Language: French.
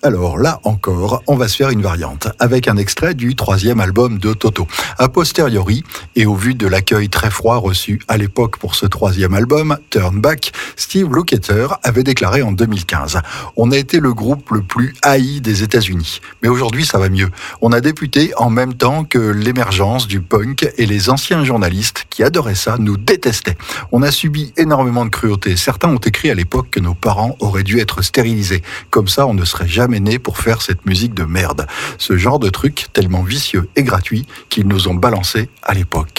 Alors là encore, on va se faire une variante, avec un extrait du 3e album de Toto. A posteriori, et au vu de l'accueil très froid reçu à l'époque pour ce 3e album, Turn Back, Steve Lukather avait déclaré en 2015 « On a été le groupe le plus haï des États-Unis. Mais aujourd'hui, ça va mieux. On a débuté en même temps que l'émergence du punk et les anciens journalistes qui adoraient ça nous détestaient. On a subi énormément de cruauté. Certains ont écrit à l'époque que nos parents auraient dû être stérilisés. Comme ça, on ne serait jamais né pour faire cette musique de merde. Ce genre de truc tellement vicieux et gratuit qu'ils nous ont balancé à l'époque. »